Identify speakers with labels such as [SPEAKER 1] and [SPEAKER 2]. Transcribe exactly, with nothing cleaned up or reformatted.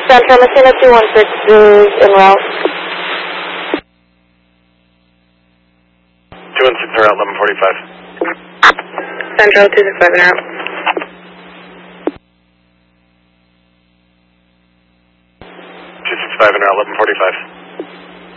[SPEAKER 1] Central Messina two one six is en route.
[SPEAKER 2] two one six en route, eleven forty-five.
[SPEAKER 1] Central two six five en route.
[SPEAKER 2] two six five en route, eleven forty-five.